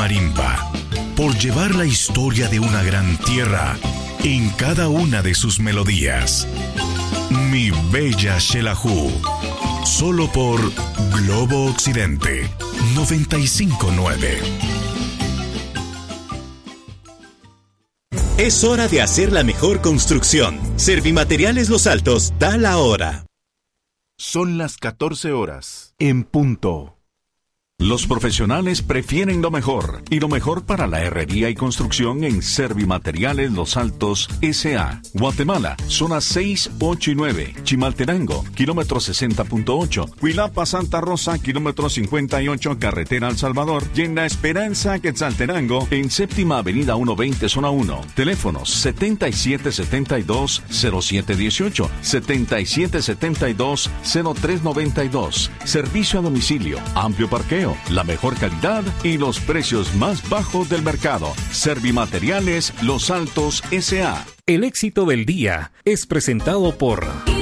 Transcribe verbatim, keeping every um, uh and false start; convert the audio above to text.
marimba, por llevar la historia de una gran tierra en cada una de sus melodías. Mi bella Xelajú, solo por Globo Occidente noventa y cinco punto nueve. Es hora de hacer la mejor construcción. Servimateriales Los Altos da la hora. Son las catorce horas, en punto. Los profesionales prefieren lo mejor, y lo mejor para la herrería y construcción en Servimateriales Los Altos S A Guatemala, zonas seis, ocho y nueve. Chimaltenango, kilómetro sesenta punto ocho. Huilapa, Santa Rosa, kilómetro cincuenta y ocho, carretera El Salvador. Y en La Esperanza, Quetzaltenango, en séptima avenida ciento veinte, zona uno. Teléfonos setenta y siete setenta y dos, cero siete dieciocho, setenta y siete setenta y dos, cero tres noventa y dos. Servicio a domicilio, amplio parqueo, la mejor calidad y los precios más bajos del mercado. Servimateriales Los Altos S A. El éxito del día es presentado por